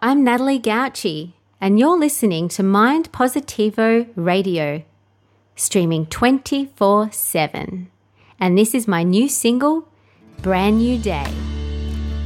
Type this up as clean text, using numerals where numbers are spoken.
I'm Natalie Gauci, and you're listening to Mind Positivo Radio, streaming 24/7. And this is my new single, Brand New Day.